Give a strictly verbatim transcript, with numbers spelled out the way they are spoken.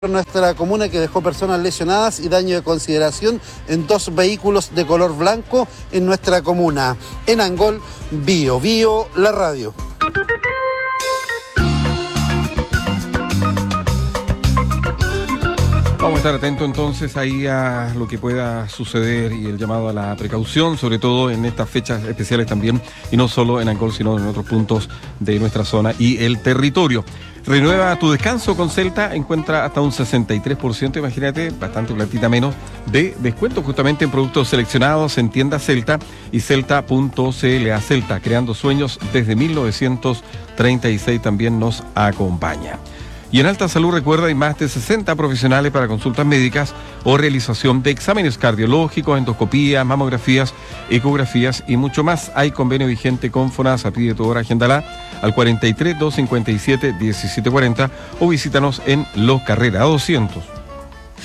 Nuestra comuna que dejó personas lesionadas y daño de consideración en dos vehículos de color blanco en nuestra comuna. En Angol, Bio Bio, la radio. Vamos a estar atentos entonces ahí a lo que pueda suceder y el llamado a la precaución, sobre todo en estas fechas especiales también, y no solo en Angol, sino en otros puntos de nuestra zona y el territorio. Renueva tu descanso con Celta, encuentra hasta un sesenta y tres por ciento, imagínate, bastante platita menos, de descuento justamente en productos seleccionados en tienda Celta y celta punto c l. A Celta, creando sueños desde mil novecientos treinta y seis, también nos acompaña. Y en Alta Salud, recuerda, hay más de sesenta profesionales para consultas médicas o realización de exámenes cardiológicos, endoscopías, mamografías, ecografías y mucho más. Hay convenio vigente con FONASA. Pide tu hora, agéndala al cuarenta y tres, doscientos cincuenta y siete, diecisiete cuarenta o visítanos en Los Carrera doscientos.